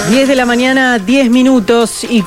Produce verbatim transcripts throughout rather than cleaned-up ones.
diez de la mañana, diez minutos, y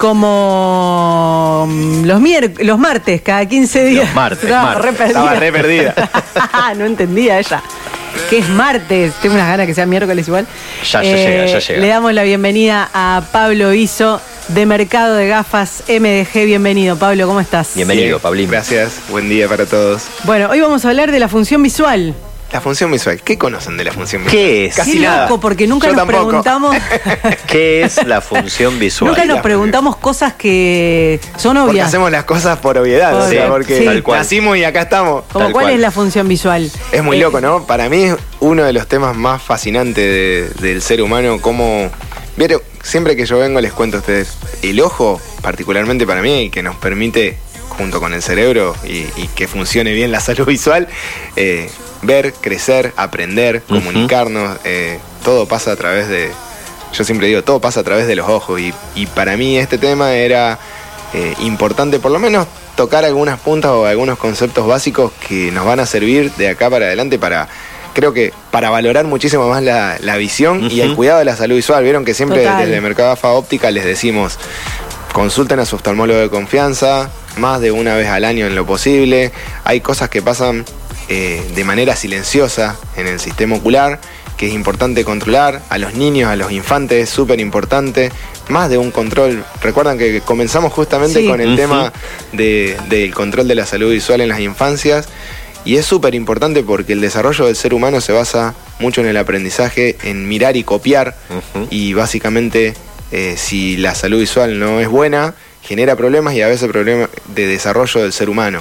como los miércoles, los martes, cada quince días. Los martes, Estaba martes. re perdida. Estaba re perdida. No entendía ella. Que es martes, tengo unas ganas que sea miércoles igual. Ya, ya Eh, llega, ya llega. Le damos la bienvenida a Pablo Iso, de Mercado de Gafas M D G. Bienvenido, Pablo, ¿cómo estás? Bienvenido, Sí, Pablín. Gracias, buen día para todos. Bueno, hoy vamos a hablar de la función visual. La función visual, ¿qué conocen de la función visual? ¿Qué es? Casi Qué nada. loco, porque nunca Yo nos tampoco. preguntamos... ¿Qué es la función visual? Nunca nos La- preguntamos cosas que son Porque obvias. hacemos las cosas por obviedad, o Sí, sea, porque sí. Tal cual. nacimos y acá estamos. Como tal cuál cual. es la función visual. Es muy Eh, loco, ¿no? Para mí es uno de los temas más fascinantes de- del ser humano, como... Vieron, siempre que yo vengo les cuento a ustedes, el ojo, particularmente para mí, que nos permite, junto con el cerebro, y, y que funcione bien la salud visual, eh, ver, crecer, aprender, Ujú. comunicarnos, eh, todo pasa a través de... Yo siempre digo, todo pasa a través de los ojos, y, y para mí este tema era eh, importante, por lo menos tocar algunas puntas o algunos conceptos básicos que nos van a servir de acá para adelante para... Creo que para valorar muchísimo más la, la visión y el Ujú. cuidado de la salud visual. Vieron que siempre Total. desde Mercado Gafa Óptica les decimos, consulten a su oftalmólogo de confianza, más de una vez al año en lo posible. Hay cosas que pasan eh, de manera silenciosa en el sistema ocular, que es importante controlar. A los niños, a los infantes es súper importante. Más de un control. Recuerdan que comenzamos justamente Sí. con el Ujú. tema de- del control de la salud visual en las infancias. Y es súper importante porque el desarrollo del ser humano se basa mucho en el aprendizaje, en mirar y copiar. Ujú. Y básicamente, eh, si la salud visual no es buena, genera problemas y a veces problemas de desarrollo del ser humano.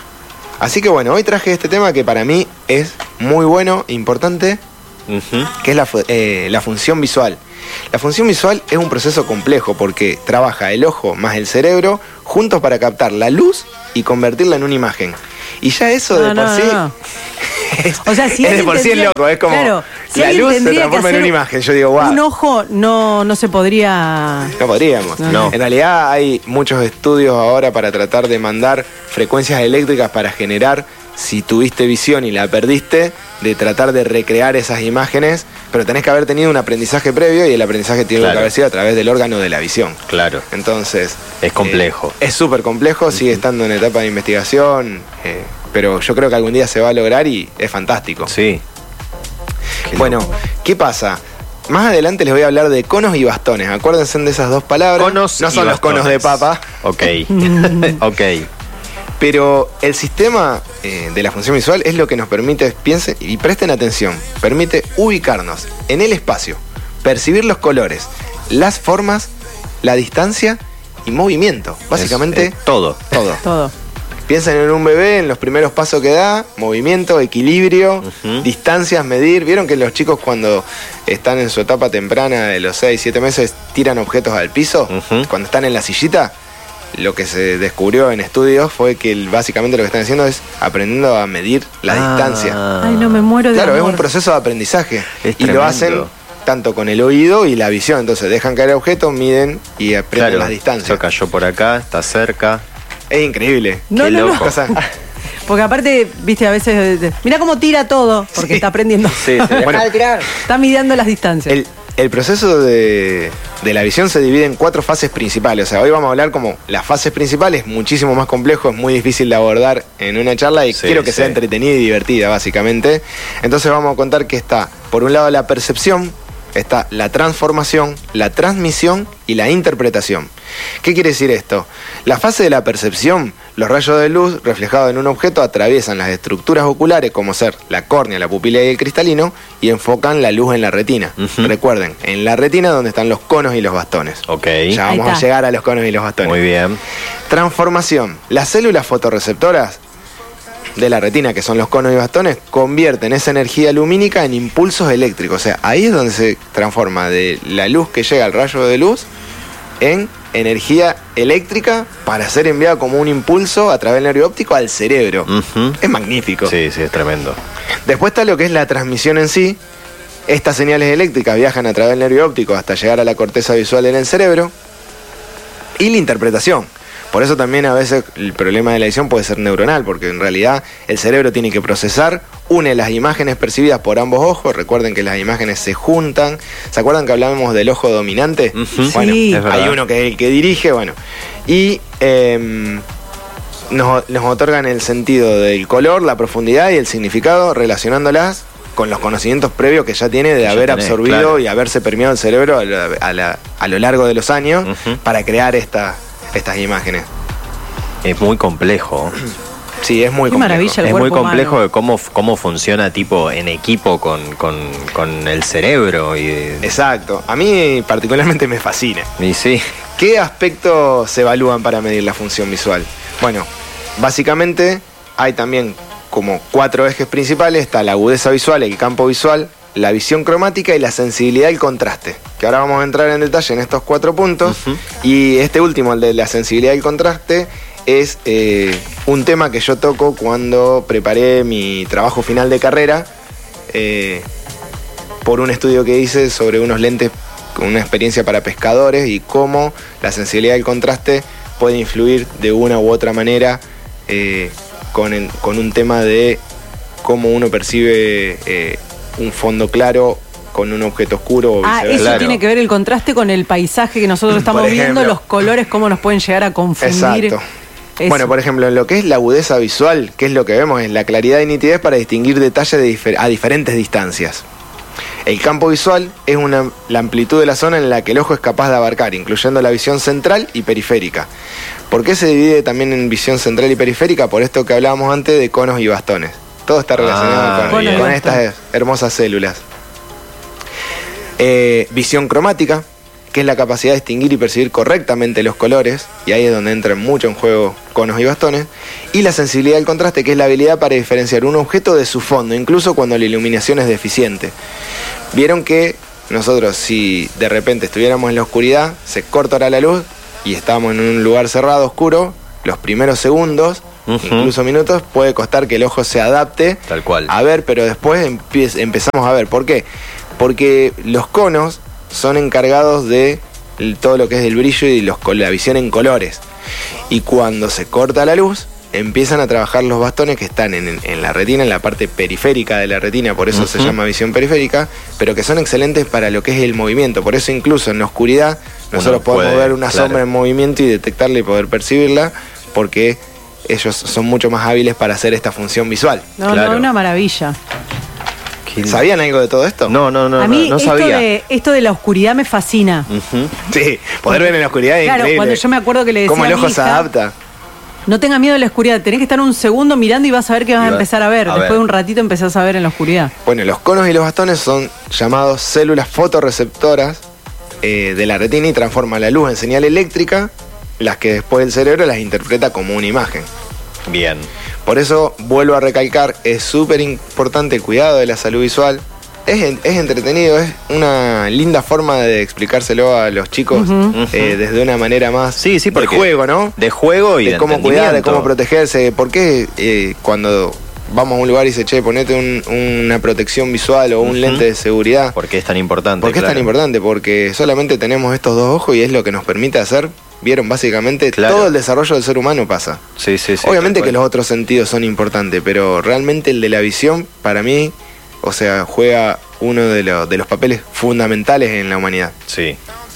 Así que bueno, hoy traje este tema que para mí es muy bueno, importante, Ujú. que es la, fu- eh, la función visual. La función visual es un proceso complejo porque trabaja el ojo más el cerebro juntos para captar la luz y convertirla en una imagen. Y ya eso de No, por no, sí... no. es, O sea, si es de alguien por sí es tendría- loco, es como claro, si la alguien luz se tendría que transforma en hacer una imagen. Yo digo, wow. Un ojo no, no se podría... No podríamos. No, no. En realidad hay muchos estudios ahora para tratar de mandar frecuencias eléctricas para generar, si tuviste visión y la perdiste, de tratar de recrear esas imágenes, pero tenés que haber tenido un aprendizaje previo y el aprendizaje tiene Claro. que haber sido a través del órgano de la visión. Claro. Entonces... Es complejo. eh, es súper complejo, sigue estando en etapa de investigación, eh, pero yo creo que algún día se va a lograr y es fantástico. Sí. Qué Bueno, loco. ¿qué pasa? Más adelante les voy a hablar de conos y bastones. Acuérdense de esas dos palabras. Conos no y son los conos bastones. de papa, Ok. Ok. pero el sistema eh, de la función visual es lo que nos permite, piensen y presten atención, permite ubicarnos en el espacio, percibir los colores, las formas, la distancia y movimiento. Básicamente Es- es todo. todo. Todo. Piensen en un bebé, en los primeros pasos que da, movimiento, equilibrio, Ujú. distancias, medir. ¿Vieron que los chicos cuando están en su etapa temprana de los seis, siete meses tiran objetos al piso? Ujú. Cuando están en la sillita, lo que se descubrió en estudios fue que el- básicamente lo que están haciendo es aprendiendo a medir la Ah. distancia. Ay, no me muero de Claro, es amor. un proceso de aprendizaje. Es y lo tremendo. hacen tanto con el oído y la visión. Entonces dejan caer objetos, miden y aprenden Claro. las distancias. Esto cayó por acá, está cerca. Es increíble. No, Qué no, no. loco. Cosa- Porque aparte, viste, a veces... Mira cómo tira todo, porque Sí. está aprendiendo. Sí, sí. Bueno, Está midiendo las distancias. El, el proceso de, de la visión se divide en cuatro fases principales. O sea, hoy vamos a hablar como las fases principales, muchísimo más complejo, es muy difícil de abordar en una charla y Sí, quiero que sí. sea entretenida y divertida, básicamente. Entonces vamos a contar que está, por un lado, la percepción, está la transformación, la transmisión y la interpretación. ¿Qué quiere decir esto? La fase de la percepción, los rayos de luz reflejados en un objeto atraviesan las estructuras oculares como ser la córnea, la pupila y el cristalino y enfocan la luz en la retina. Ujú. Recuerden, en la retina donde están los conos y los bastones. Ok. Ya Ahí vamos a está. llegar a los conos y los bastones. Muy bien. Transformación. Las células fotorreceptoras de la retina, que son los conos y bastones, convierten esa energía lumínica en impulsos eléctricos. O sea, ahí es donde se transforma de la luz que llega al rayo de luz en energía eléctrica para ser enviada como un impulso a través del nervio óptico al cerebro. Ujú. Es magnífico. Sí, sí, es tremendo. Después está lo que es la transmisión en sí. Estas señales eléctricas viajan a través del nervio óptico hasta llegar a la corteza visual en el cerebro. Y la interpretación. Por eso también a veces el problema de la visión puede ser neuronal, porque en realidad el cerebro tiene que procesar une las imágenes percibidas por ambos ojos. Recuerden que las imágenes se juntan. ¿Se acuerdan que hablábamos del ojo dominante? Uh-huh. Bueno, Sí. Es verdad. hay uno que es el que dirige, bueno. Y eh, nos, nos otorgan el sentido del color, la profundidad y el significado, relacionándolas con los conocimientos previos que ya tiene de Ya haber tenés, absorbido claro. y haberse permeado el cerebro a, la- a la- a lo largo de los años Ujú. para crear esta, estas imágenes. Es muy complejo. Sí, es muy Qué complejo. maravilla. El Es muy cuerpo complejo humano. de cómo, cómo funciona tipo en equipo con, con, con el cerebro. Y, Exacto. A mí particularmente me fascina. y sí, ¿Qué aspectos se evalúan para medir la función visual? Bueno, básicamente hay también como cuatro ejes principales. Está la agudeza visual, el campo visual, la visión cromática y la sensibilidad y el contraste. Que ahora vamos a entrar en detalle en estos cuatro puntos. Ujú. Y este último, el de la sensibilidad y el contraste, es eh, un tema que yo toco cuando preparé mi trabajo final de carrera eh, por un estudio que hice sobre unos lentes con una experiencia para pescadores y cómo la sensibilidad y el contraste puede influir de una u otra manera eh, con, el- con un tema de cómo uno percibe eh, un fondo claro con un objeto oscuro o Ah, viceversa. eso Claro. tiene que ver el contraste con el paisaje que nosotros estamos Por ejemplo. viendo, los colores, cómo nos pueden llegar a confundir. Exacto. Eso. Bueno, por ejemplo, en lo que es la agudeza visual, que es lo que vemos, es la claridad y nitidez para distinguir detalles de difer- a diferentes distancias. El campo visual es una, la amplitud de la zona en la que el ojo es capaz de abarcar, incluyendo la visión central y periférica. ¿Por qué se divide también en visión central y periférica? Por esto que hablábamos antes de conos y bastones. Todo está relacionado Ah, con, bien. con estas hermosas células. Eh, visión cromática, que es la capacidad de distinguir y percibir correctamente los colores, y ahí es donde entran mucho en juego conos y bastones, y la sensibilidad del contraste, que es la habilidad para diferenciar un objeto de su fondo, incluso cuando la iluminación es deficiente. Vieron que nosotros, si de repente estuviéramos en la oscuridad, se cortara la luz y estábamos en un lugar cerrado, oscuro, los primeros segundos, Ujú. incluso minutos, puede costar que el ojo se adapte Tal cual. a ver, pero después empie- empezamos a ver. ¿Por qué? Porque los conos son encargados de el- todo lo que es el brillo y los, col- la visión en colores. Y cuando se corta la luz, empiezan a trabajar los bastones que están en, en la retina, en la parte periférica de la retina, por eso se Ujú. llama visión periférica, pero que son excelentes para lo que es el movimiento. Por eso incluso en la oscuridad nosotros Uno podemos puede, ver una claro. sombra en movimiento y detectarla y poder percibirla, porque ellos son mucho más hábiles para hacer esta función visual. No, Claro. no, una maravilla. ¿Qué- ¿Sabían algo de todo esto? No, no, no, a mí no, no esto, sabía. de, esto de la oscuridad me fascina. Ujú. Sí, poder ver en la oscuridad es Claro, increíble. cuando yo me acuerdo que le decía Cómo el a mi ojo se hija, adapta. no tengas miedo de la oscuridad, tenés que estar un segundo mirando y vas a ver que vas Y a va- empezar a ver. a Después ver. de un ratito empezás a ver en la oscuridad. Bueno, los conos y los bastones son llamados células fotorreceptoras eh, de la retina y transforman la luz en señal eléctrica, las que después el cerebro las interpreta como una imagen. Bien. Por eso, vuelvo a recalcar, es súper importante el cuidado de la salud visual. Es, en- es entretenido, es una linda forma de explicárselo a los chicos Ujú. eh, desde una manera más Sí, sí, de porque juego, ¿no? De juego y de, de cómo cuidar, de entendimiento. cómo protegerse. ¿Por qué eh, cuando vamos a un lugar y dice, che, ponete un- una protección visual o un Ujú. lente de seguridad? ¿Por qué es tan importante? ¿Por qué es tan Claro. importante? Porque solamente tenemos estos dos ojos y es lo que nos permite hacer, vieron, básicamente Claro. todo el desarrollo del ser humano pasa. Sí, sí, sí. Obviamente tal que cual. los otros sentidos son importantes, pero realmente el de la visión, para mí, o sea, juega uno de, lo- de los papeles fundamentales en la humanidad. Sí.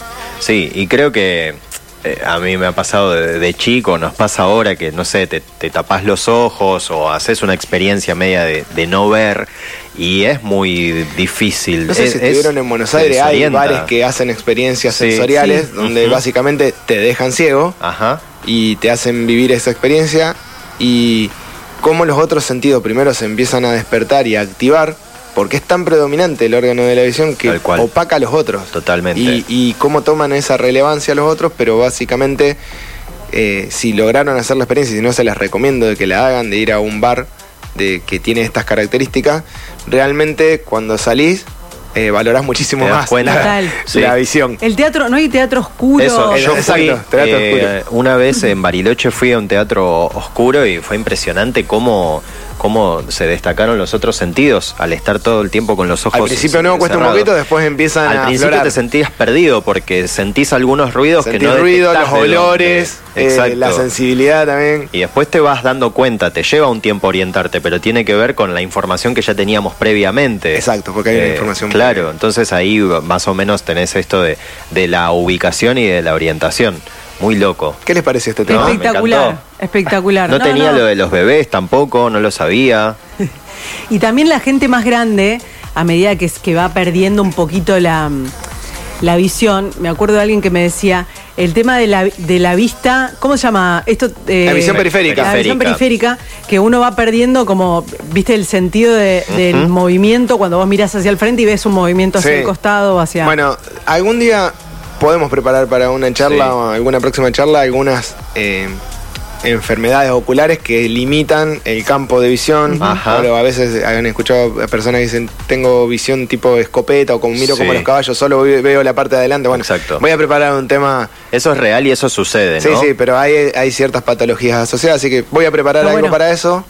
Sí, y creo que eh, a mí me ha pasado de, de chico, nos pasa ahora que, no sé, te, te tapás los ojos o haces una experiencia media de, de no ver y es muy difícil. No sé Es- si es- estuvieron en Buenos te Aires, hay desorienta. bares que hacen experiencias Sí, sensoriales sí. donde Ujú. básicamente te dejan ciego Ajá. y te hacen vivir esa experiencia y cómo los otros sentidos primero se empiezan a despertar y a activar porque es tan predominante el órgano de la visión que Tal cual. opaca a los otros. Totalmente. Y, y cómo toman esa relevancia los otros, pero básicamente eh, si lograron hacer la experiencia, y si no se les recomiendo de que la hagan, de ir a un bar de, que tiene estas características, realmente cuando salís eh, valorás muchísimo Te das más cuenta. la, Total. Sí. la visión. El teatro, no hay teatro oscuro. Eso, El- yo fui exacto, teatro eh, una vez en Bariloche fui a un teatro oscuro y fue impresionante cómo, cómo se destacaron los otros sentidos al estar todo el tiempo con los ojos. Al principio no, cuesta un poquito, después empiezan al a Al principio aflorar. te sentías perdido porque sentís algunos ruidos Sentís que no ruido, los detectás de olores, dónde. eh, Exacto. la sensibilidad también. Y después te vas dando cuenta, te lleva un tiempo orientarte, pero tiene que ver con la información que ya teníamos previamente. Exacto, porque hay una información Claro, previa. entonces ahí más o menos tenés esto de, de la ubicación y de la orientación. Muy loco. ¿Qué les pareció este tema? No, me espectacular, encantó. espectacular. No, tenía lo de los bebés tampoco, no lo sabía. Y también la gente más grande, a medida que, que va perdiendo un poquito la, la visión, me acuerdo de alguien que me decía, el tema de la, de la vista, ¿cómo se llama? Esto, eh, La visión periférica. La visión periférica, que uno va perdiendo como, viste, el sentido de, del Ujú. movimiento cuando vos mirás hacia el frente y ves un movimiento hacia Sí. el costado o hacia... Bueno, algún día podemos preparar para una charla Sí. o alguna próxima charla algunas eh, enfermedades oculares que limitan el campo de visión. Ajá. O a veces han escuchado a personas que dicen tengo visión tipo escopeta o como miro Sí. como los caballos, solo ve- veo la parte de adelante. Bueno, Exacto. voy a preparar un tema. Eso es real y eso sucede, Sí, ¿no? sí, pero hay, hay ciertas patologías asociadas, así que voy a preparar Está algo bueno. para eso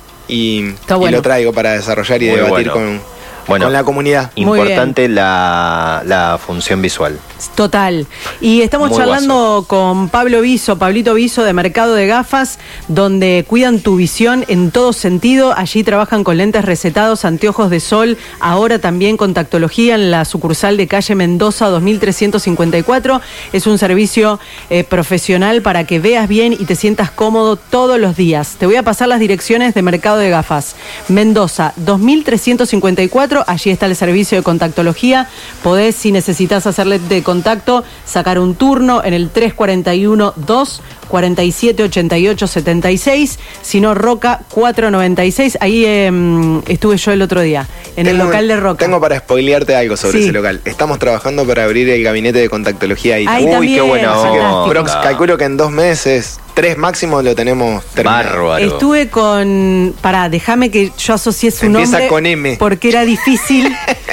y, Está y bueno. lo traigo para desarrollar y Muy debatir bueno. con, Bueno, con la comunidad. Muy Importante la, la función visual. Total. Y estamos Muy charlando con Pablo Viso, Pablito Viso de Mercado de Gafas, donde cuidan tu visión en todo sentido. Allí trabajan con lentes recetados, anteojos de sol, ahora también contactología en la sucursal de calle Mendoza dos mil trescientos cincuenta y cuatro. Es un servicio eh, profesional para que veas bien y te sientas cómodo todos los días. Te voy a pasar las direcciones de Mercado de Gafas. Mendoza dos mil trescientos cincuenta y cuatro, allí está el servicio de contactología. Podés, si necesitas hacerle de contacto, sacar un turno en el tres cuatro uno, dos cuatro siete, ocho ocho siete seis, si no Roca cuatrocientos noventa y seis. Ahí eh, estuve yo el otro día, en el Tengo- local de Roca. Tengo para spoilearte algo sobre Sí. ese local. Estamos trabajando para abrir el gabinete de contactología ahí. Ahí Uy, también, qué buena Así que onda. prox- calculo que en dos meses, tres máximo, lo tenemos terminado. Bárbaro. Estuve con... Pará, déjame que yo asocié su Empieza nombre. con M. Porque era difícil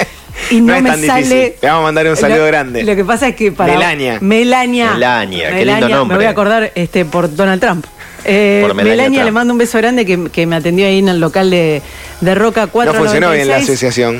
y no, No es me tan sale... difícil. Le vamos a mandar un saludo Lo- grande. Lo que pasa es que para... Melania. Melania. Melania, qué lindo Me nombre. voy a acordar este, por Donald Trump. Eh, Por Melania Melania, Trump. le mando un beso grande que, que me atendió ahí en el local de, de Roca No cuatrocientos noventa y seis. funcionó bien la asociación.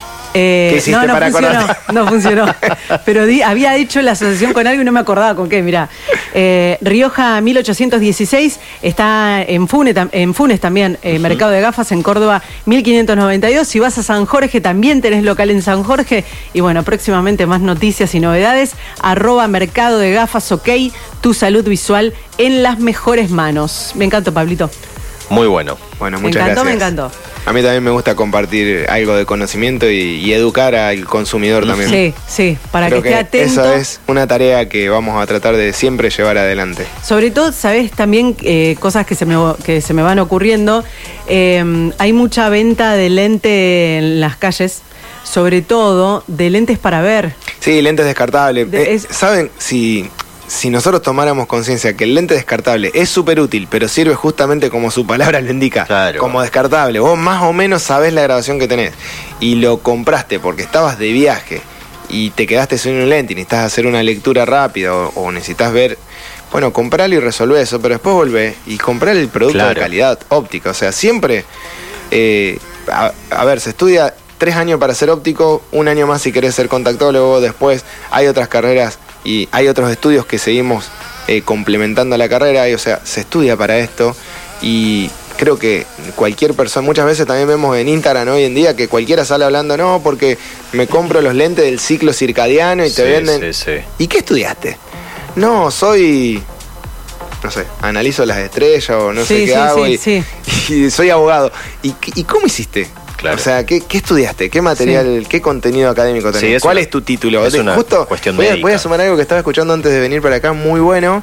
Eh, ¿Qué hiciste no, no para funcionó, acordarte? no funcionó. Pero di- había hecho la asociación con algo y no me acordaba con qué. Mirá, eh, Rioja mil ochocientos dieciséis, está en, Fune, tam- en Funes también, eh, Mercado de Gafas, en Córdoba mil quinientos noventa y dos. Si vas a San Jorge, también tenés local en San Jorge. Y bueno, próximamente más noticias y novedades. Arroba Mercado de Gafas, ok, tu salud visual en las mejores manos. Me encantó, Pablito. Muy bueno. Bueno, Me muchas encantó, gracias. me encantó. A mí también me gusta compartir algo de conocimiento y, y educar al consumidor también. Sí, sí, para Creo que esté que atento. esa es una tarea que vamos a tratar de siempre llevar adelante. Sobre todo, sabes también eh, cosas que se me que se me van ocurriendo. Eh, hay mucha venta de lente en las calles, sobre todo de lentes para ver. Sí, lentes descartables. De- Eh, es- ¿Saben? Si, si nosotros tomáramos conciencia que el lente descartable es súper útil, pero sirve justamente como su palabra lo indica, Claro. como descartable, vos más o menos sabés la grabación que tenés y lo compraste porque estabas de viaje y te quedaste sin un lente y necesitas hacer una lectura rápida o, o necesitas ver, bueno, compralo y resolver eso, pero después volvé y comprar el producto Claro. de calidad óptica. O sea, siempre, eh, a, a ver, se estudia tres años para ser óptico, un año más si querés ser contactólogo, después hay otras carreras y hay otros estudios que seguimos eh, complementando la carrera, y, o sea, se estudia para esto y creo que cualquier persona, muchas veces también vemos en Instagram hoy en día que cualquiera sale hablando, no, porque me compro los lentes del ciclo circadiano y te Sí, venden... sí, sí. ¿Y qué estudiaste? No, soy... No sé, analizo las estrellas o no sé Sí, qué sí, hago sí, y, sí. y soy abogado. ¿Y, qué- y cómo hiciste? Claro. O sea, ¿qué, qué estudiaste? ¿Qué material, qué contenido académico tenés? Sí, es ¿Cuál una- es tu título? es De- una Justo cuestión voy a, médica. voy a sumar algo que estaba escuchando antes de venir para acá, muy bueno,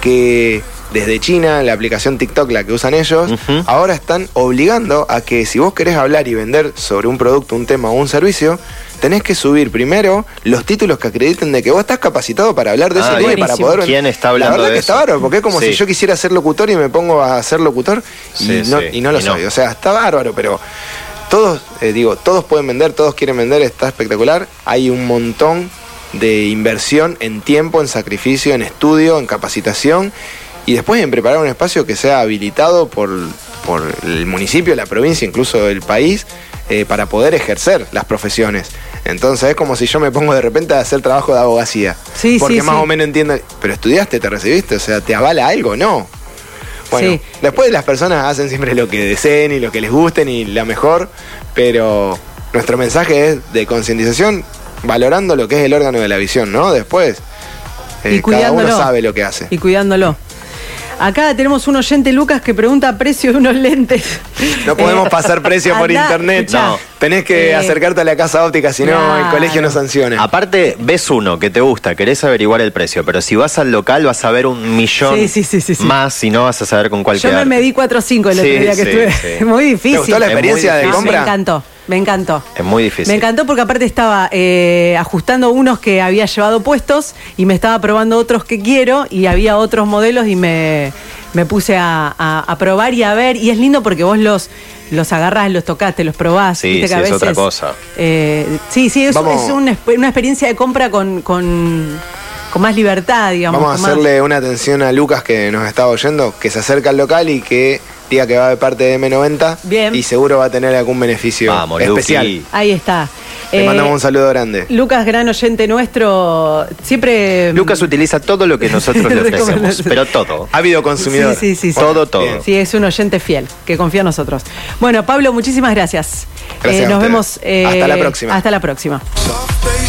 que desde China, la aplicación TikTok, la que usan ellos, Ujú. ahora están obligando a que si vos querés hablar y vender sobre un producto, un tema o un servicio, tenés que subir primero los títulos que acrediten de que vos estás capacitado para hablar de Ah, ese tema y para buenísimo. poder... ¿Quién está hablando La verdad de que eso? está bárbaro, porque es como Sí. si yo quisiera ser locutor y me pongo a ser locutor y, Sí, no, sí. y no lo Y no. soy. O sea, está bárbaro, pero todos, eh, digo, todos pueden vender, todos quieren vender, está espectacular. Hay un montón de inversión en tiempo, en sacrificio, en estudio, en capacitación y después en preparar un espacio que sea habilitado por, por el municipio, la provincia, incluso el país, eh, para poder ejercer las profesiones. Entonces es como si yo me pongo de repente a hacer trabajo de abogacía. Sí, porque sí, más sí. o menos entiendo, pero estudiaste, te recibiste, o sea, ¿te avala algo? No. Bueno, Sí. después las personas hacen siempre lo que deseen y lo que les gusten y la mejor, pero nuestro mensaje es de concientización, valorando lo que es el órgano de la visión, ¿no? Después, eh, Y cada cuidándolo. uno sabe lo que hace. Y cuidándolo. Acá tenemos un oyente, Lucas, que pregunta precio de unos lentes. No podemos Eh, pasar precio por andá, internet. escuchá, No. Tenés que eh, acercarte a la casa óptica, si no claro. el colegio no sanciona. Aparte, ves uno que te gusta, querés averiguar el precio, pero si vas al local vas a ver un millón Sí, sí, sí, sí, sí. más y no vas a saber con cuál Yo me quedarte. medí cuatro o cinco el otro Sí, día que sí, estuve. sí. Muy difícil. ¿Te gustó la Es experiencia muy de difícil. No, me compra? encantó, me encantó. Es muy difícil. Me encantó porque aparte estaba eh, ajustando unos que había llevado puestos y me estaba probando otros que quiero y había otros modelos y me, me puse a, a- a probar y a ver. Y es lindo porque vos los, los agarrás, los tocaste, los probás. Sí, viste que sí, a es veces, otra cosa. eh, sí, sí, es, Vamos- es una, exp- una experiencia de compra con, con, con más libertad, digamos. Vamos a con más- hacerle una atención a Lucas que nos estaba oyendo, que se acerca al local y que diga que va de parte de eme noventa. Bien. Y seguro va a tener algún beneficio Vamos, especial. Luqui. Ahí está. Le Eh, mandamos un saludo grande. Lucas, gran oyente nuestro, siempre... Lucas utiliza todo lo que nosotros le ofrecemos, Recomendación. pero todo. Ávido consumidor. Sí, sí, sí, sí. Todo, todo. Bien. Sí, es un oyente fiel, que confía en nosotros. Bueno, Pablo, muchísimas gracias. Gracias a nos ustedes. vemos. eh, Hasta la próxima. Hasta la próxima. Soft face